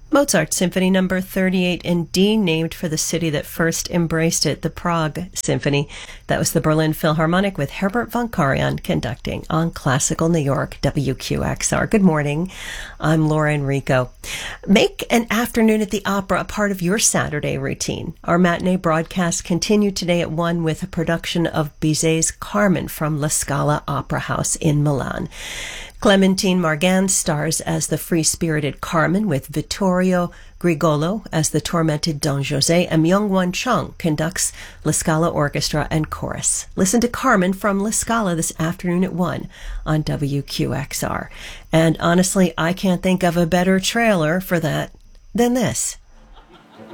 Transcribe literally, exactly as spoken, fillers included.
Mozart Symphony Number thirty-eight in D, named for the city that first embraced it, the Prague Symphony. That was the Berlin Philharmonic with Herbert von Karajan conducting on Classical New York, W Q X R. Good morning. I'm Laura Enrico. Make an afternoon at the opera a part of your Saturday routine. Our matinee broadcast continued today at one with a production of Bizet's Carmen from La Scala Opera House in Milan. Clementine Margan stars as the free-spirited Carmen with Vittorio Grigolo as the tormented Don José, and Myung-Won Chung conducts La Scala Orchestra and Chorus. Listen to Carmen from La Scala this afternoon at one on W Q X R. And honestly, I can't think of a better trailer for that than this.